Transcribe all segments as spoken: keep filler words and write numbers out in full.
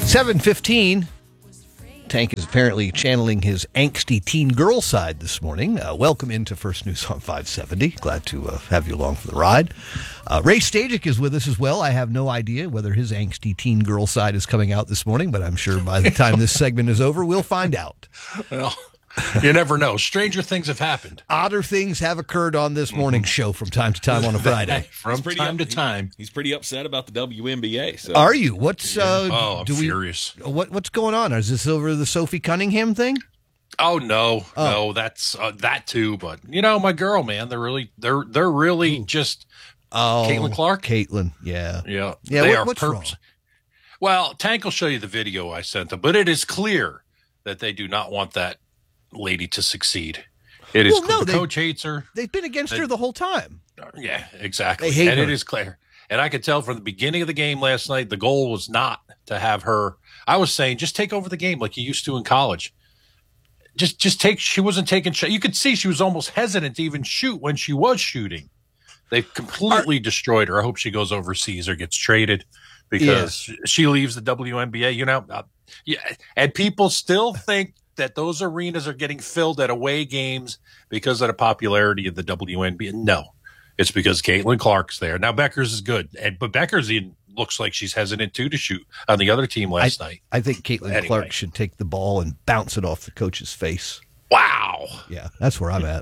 seven fifteen. Tank is apparently channeling his angsty teen girl side this morning. Uh, welcome into First News on five seventy. Glad to uh, have you along for the ride. Uh, Ray Stajic is with us as well. I have no idea whether his angsty teen girl side is coming out this morning, but I'm sure by the time this segment is over, we'll find out. Well, you never know. Stranger things have happened. Odder things have occurred on this morning's show from time to time on a Friday. From time up, to time. He, he's pretty upset about the W N B A. So. Are you? What's uh, oh, I'm do we, furious. What what's going on? Is this over the Sophie Cunningham thing? Oh no, Oh. no, that's uh, that too. But you know, my girl, man, they're really they're they're really just Oh, Caitlin Clark. Caitlin, yeah, Yeah, yeah. they What, are what's perps. wrong? Well, Tank will show you the video I sent them, but it is clear that they do not want that lady to succeed. It is Well, clear. no, the they- coach hates her. They've been against They- her the whole time. Yeah, exactly. They hate and her. it is clear. And I could tell from the beginning of the game last night, the goal was not to have her. I was saying, just take over the game like you used to in college. Just, just take. She wasn't taking shot. You could see she was almost hesitant to even shoot when she was shooting. They completely destroyed her. I hope she goes overseas or gets traded because she leaves the W N B A. You know, uh, yeah. And people still think that those arenas are getting filled at away games because of the popularity of the W N B A. No, it's because Caitlin Clark's there. Now, Beckers is good, and but Beckers even looks like she's hesitant, too, to shoot on the other team last night. I think Caitlin Anyway. Clark should take the ball and bounce it off the coach's face. Wow. Yeah, that's where I'm at.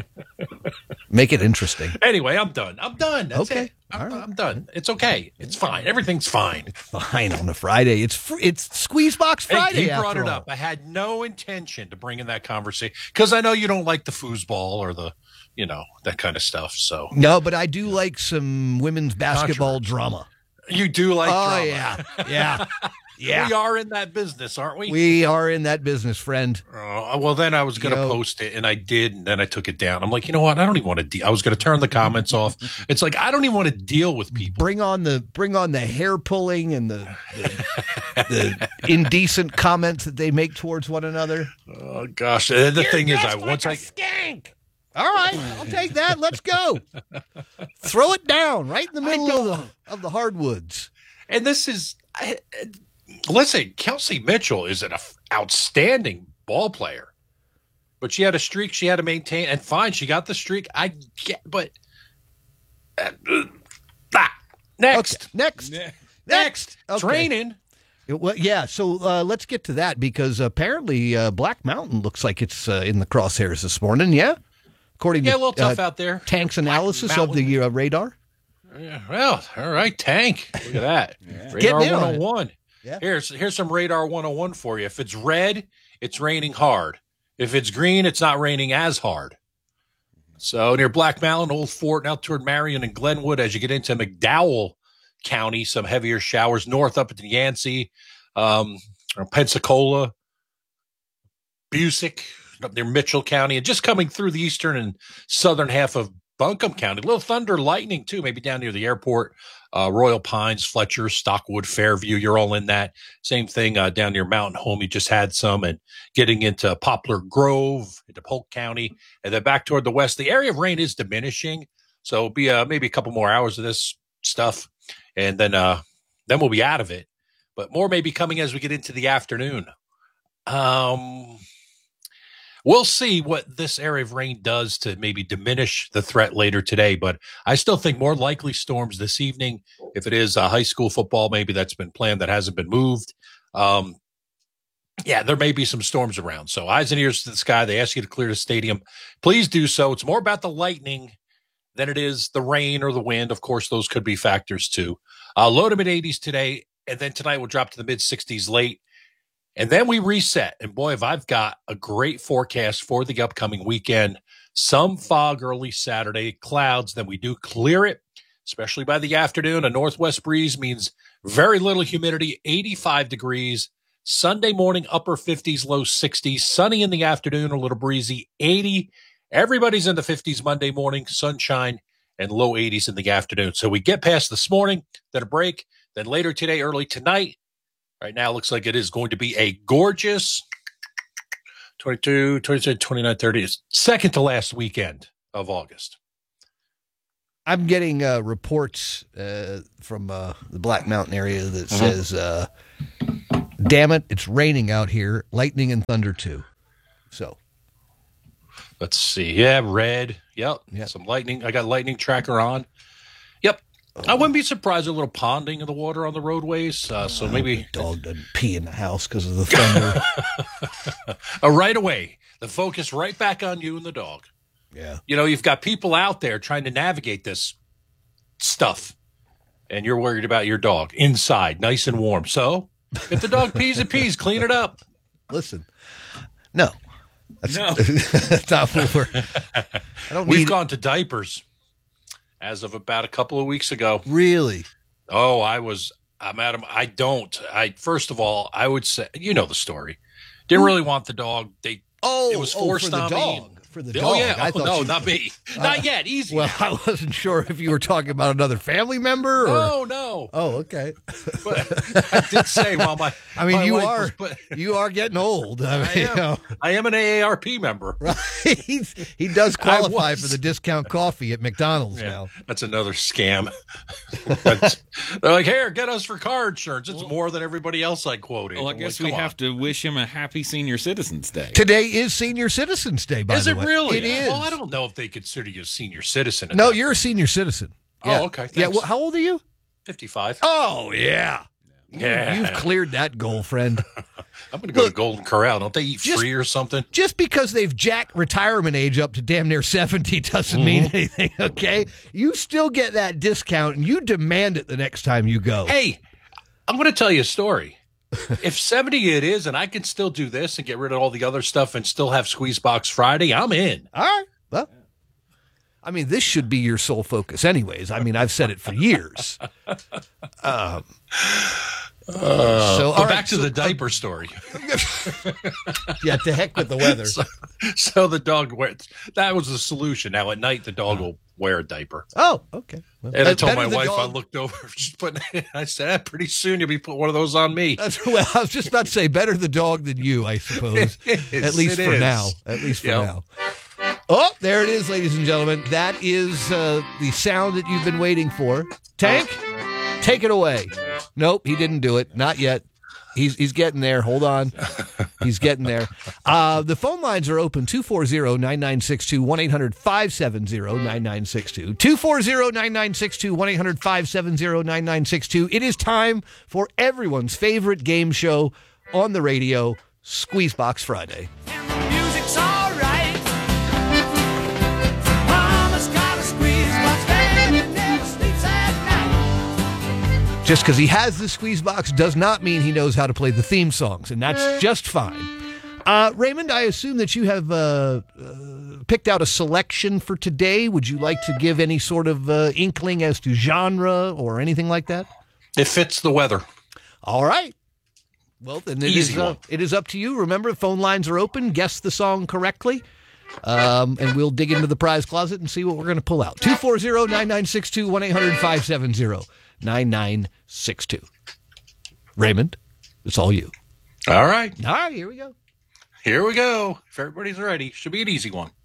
Make it interesting. Anyway, I'm done. I'm done. That's Okay. it. I'm, All right. I'm done. It's okay. It's fine. Everything's fine. Fine on a Friday. It's fr- it's Squeeze Box Friday. Hey, he brought after it all. up. I had no intention to bring in that conversation because I know you don't like the foosball or the, you know, that kind of stuff. So No, but I do like some women's basketball drama. you do like Oh drama. yeah, yeah, yeah. We are in that business, aren't we? We are in that business, friend. Uh, well, then I was going to Yo. post it, and I did, and then I took it down. I'm like, you know what? I don't even want to. De- I was going to turn the comments off. It's like I don't even want to deal with people. Bring on the bring on the hair pulling and the, the, the indecent comments that they make towards one another. Oh gosh, and the thing is, I once I skank. All right, I'll take that. Let's go. Throw it down right in the middle of the of the hardwoods. and this is I, listen, Kelsey Mitchell is an outstanding ball player, but she had a streak she had to maintain, and fine, she got the streak. I get, but uh, ah, next, Okay, next, Yeah. next. Okay. training. Well, yeah. So uh, let's get to that because apparently uh, Black Mountain looks like it's uh, in the crosshairs this morning. Yeah, according Yeah, a to little tough uh, out there. Tank's analysis of Mountain. the uh, radar. Yeah, well, all right, Tank. Look at that. Radar Getting in on it. one oh one. Yeah. Here's here's some radar one oh one for you. If it's red, it's raining hard. If it's green, it's not raining as hard. So near Black Mountain, Old Fort, and out toward Marion and Glenwood, as you get into McDowell County, some heavier showers north up at Yancey, um, or Pensacola, Busick, up near Mitchell County, and just coming through the eastern and southern half of Buncombe County. A little thunder, lightning, too, maybe down near the airport. Uh, Royal Pines, Fletcher, Stockwood, Fairview, you're all in that. Same thing uh, down near Mountain Home, you just had some. And getting into Poplar Grove, into Polk County, and then back toward the west. The area of rain is diminishing, so it'll be uh, maybe a couple more hours of this stuff, and then uh, then we'll be out of it. But more may be coming as we get into the afternoon. Um... We'll see what this area of rain does to maybe diminish the threat later today, but I still think more likely storms this evening. If it is uh, high school football, maybe that's been planned, that hasn't been moved. Um, yeah, there may be some storms around. So eyes and ears to the sky. They ask you to clear the stadium. Please do so. It's more about the lightning than it is the rain or the wind. Of course, those could be factors too. Uh, low to mid eighties today, and then tonight we'll drop to the mid sixties late. And then we reset. And boy, if I've got a great forecast for the upcoming weekend. Some fog early Saturday, clouds, then we do clear it, especially by the afternoon. A northwest breeze means very little humidity, eighty-five degrees. Sunday morning, upper fifties, low sixties. Sunny in the afternoon, a little breezy, eighty. Everybody's in the fifties Monday morning, sunshine, and low eighties in the afternoon. So we get past this morning, then a break, then later today, early tonight. Right now, it looks like it is going to be a gorgeous twenty-two, twenty-seven, twenty-nine, thirty. It's second to last weekend of August. I'm getting uh, reports uh, from uh, the Black Mountain area that says uh, damn it, it's raining out here. Lightning and thunder, too. So. Let's see. Yeah, red. Yep. Yep. Some lightning. I got lightning tracker on. Yep. I wouldn't be surprised a little ponding of the water on the roadways. Uh, so maybe the dog doesn't pee in the house because of the thunder. uh, right away, the focus right back on you and the dog. Yeah. You know, you've got people out there trying to navigate this stuff, and you're worried about your dog inside, nice and warm. So if the dog pees, it pees. Clean it up. Listen, no. That's, No. that's not what we're. I don't We've need gone to diapers as of about a couple of weeks ago. really. Oh, I was, I'm Adam. I don't. I first of all, I would say, you know the story. Didn't really want the dog. They Oh, it was oh, forced for the on dog. me. For the Oh dog. yeah. I Oh, thought no, you- not me. Not yet. Easy. Well, now. I wasn't sure if you were talking about another family member or. No, no. Oh, okay. But I did say while my I mean, my you wife are was put- you are getting old. I, mean, I am. You know, I am an A A R P member. right? He's, he does qualify was. for the discount coffee at McDonald's Yeah, now. that's another scam. That's- they're like, here, get us for car insurance. It's more than everybody else I quoted. Well, I I'm guess like, we come have on. to wish him a happy Senior Citizens Day. Today is Senior Citizens Day. By Is the it way, really? It is. Well, I don't know if they consider you a senior citizen. at No, that you're a senior citizen. Oh, Yeah. okay, Yeah. thanks. Well, how old are you? fifty-five. Oh, yeah. Yeah. You've cleared that goal, friend. I'm going to go Look, to Golden Corral. Don't they eat just- free or something? Just because they've jacked retirement age up to damn near seventy doesn't mean anything, okay? You still get that discount, and you demand it the next time you go. Hey, I'm going to tell you a story. If seventy it is, and I can still do this and get rid of all the other stuff and still have Squeeze Box Friday, I'm in. All right. Well, I mean, this should be your sole focus anyways. I mean, I've said it for years. Um, so, all But right, back to so- the diaper story. Yeah, to heck with the weather. So, so the dog wears. That was the solution. Now at night the dog will wear a diaper. Oh, okay. Well, And I that's told better my than wife, I dog- looked over, she's putting. I said, "Ah, pretty soon you'll be putting one of those on me." That's, well, I was just about to say, better the dog than you, I suppose. It is, At least it for is. now. At least for Yep. now. Oh, there it is, ladies and gentlemen. That is uh, the sound that you've been waiting for. Tank, take it away. Nope, he didn't do it. Not yet. He's he's getting there. Hold on. He's getting there. Uh, the phone lines are open, two four zero, nine nine six two, one eight hundred, five seven zero, nine nine six two. two four zero, nine nine six two, one eight hundred, five seven zero, nine nine six two. It is time for everyone's favorite game show on the radio, Squeezebox Friday. And the music's alright. Mama's got a squeeze box, baby never sleeps at night. Just because he has the squeeze box does not mean he knows how to play the theme songs, and that's just fine. Uh, Raymond, I assume that you have uh, uh, picked out a selection for today. Would you like to give any sort of uh, inkling as to genre or anything like that? It fits the weather. All right. Well, then it Easy is, uh, one. it is up to you. Remember, phone lines are open. Guess the song correctly. Um, and we'll dig into the prize closet and see what we're going to pull out. two four zero, nine nine six two, one eight hundred, five seven zero, nine nine six two. Raymond, it's all you. All right, All right, here we go. here we go. If everybody's ready, should be an easy one.